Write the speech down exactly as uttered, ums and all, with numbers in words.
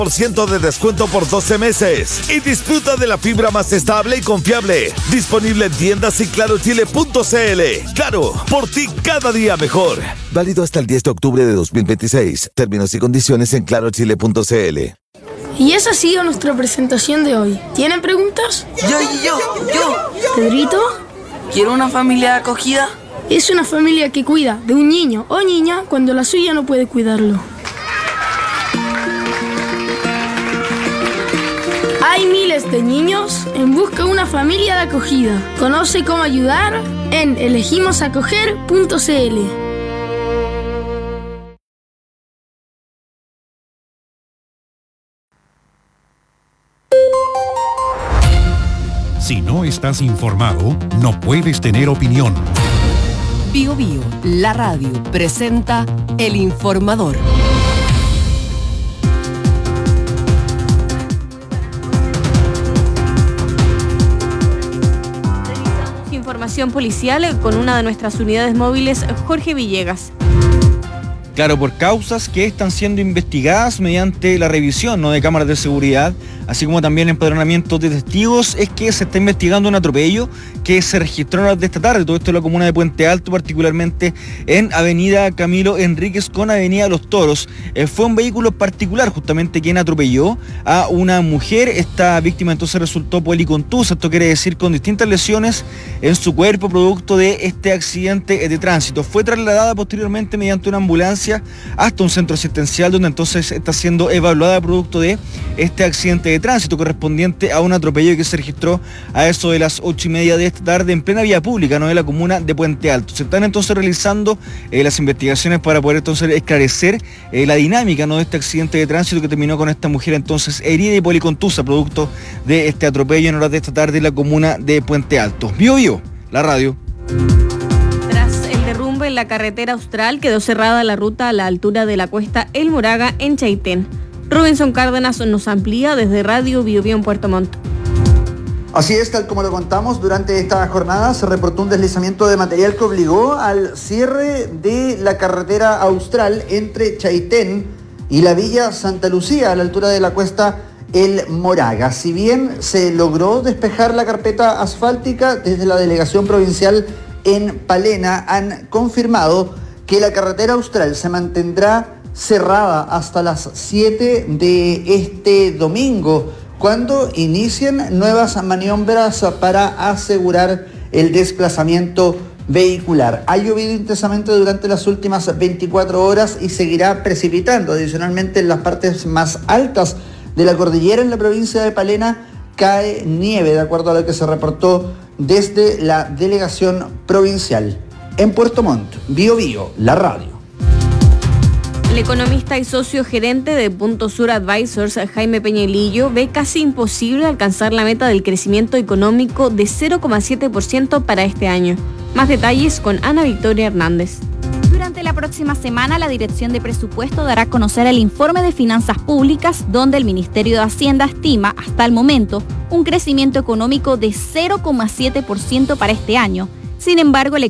por ciento de descuento por doce meses y disfruta de la fibra más estable y confiable. Disponible en tiendas y claro chile punto c l. Claro, por ti cada día mejor. Válido hasta el diez de octubre de dos mil veintiséis. Términos y condiciones en claro chile punto c l. Y esa ha sido nuestra presentación de hoy. ¿Tienen preguntas? Yo, yo, yo. ¿Pedrito? ¿Quiero una familia acogida? Es una familia que cuida de un niño o niña cuando la suya no puede cuidarlo. Hay miles de niños en busca de una familia de acogida. Conoce cómo ayudar en elegimos acoger punto c l. Si no estás informado, no puedes tener opinión. Bio Bio, la radio, presenta El Informador. Revisamos información policial con una de nuestras unidades móviles, Jorge Villegas. Claro, por causas que están siendo investigadas mediante la revisión, ¿no?, de cámaras de seguridad, así como también empadronamiento de testigos, es que se está investigando un atropello que se registró en horas de esta tarde, todo esto en la comuna de Puente Alto, particularmente en avenida Camilo Enríquez con avenida Los Toros. Eh, fue un vehículo particular justamente quien atropelló a una mujer. Esta víctima entonces resultó policontusa, esto quiere decir con distintas lesiones en su cuerpo producto de este accidente de tránsito. Fue trasladada posteriormente mediante una ambulancia hasta un centro asistencial donde entonces está siendo evaluada producto de este accidente de tránsito correspondiente a un atropello que se registró a eso de las ocho y media de esta tarde en plena vía pública, ¿no?, de la comuna de Puente Alto. Se están entonces realizando eh, las investigaciones para poder entonces esclarecer eh, la dinámica, ¿no?, de este accidente de tránsito que terminó con esta mujer entonces herida y policontusa producto de este atropello en horas de esta tarde en la comuna de Puente Alto. Bio Bio, la radio. En la carretera austral quedó cerrada la ruta a la altura de la cuesta El Moraga en Chaitén. Robinson Cárdenas nos amplía desde Radio Bio Bio en Puerto Montt. Así es, tal como lo contamos, durante esta jornada se reportó un deslizamiento de material que obligó al cierre de la carretera austral entre Chaitén y la villa Santa Lucía a la altura de la cuesta El Moraga. Si bien se logró despejar la carpeta asfáltica, desde la delegación provincial en Palena han confirmado que la carretera austral se mantendrá cerrada hasta las siete de este domingo, cuando inicien nuevas maniobras para asegurar el desplazamiento vehicular. Ha llovido intensamente durante las últimas veinticuatro horas y seguirá precipitando. Adicionalmente, en las partes más altas de la cordillera en la provincia de Palena cae nieve, de acuerdo a lo que se reportó desde la delegación provincial. En Puerto Montt, Bio Bio, la radio. El economista y socio gerente de Punto Sur Advisors, Jaime Peñalillo, ve casi imposible alcanzar la meta del crecimiento económico de cero coma siete por ciento para este año. Más detalles con Ana Victoria Hernández. Durante la próxima semana, la Dirección de Presupuesto dará a conocer el informe de finanzas públicas, donde el Ministerio de Hacienda estima, hasta el momento, un crecimiento económico de cero coma siete por ciento para este año. Sin embargo, el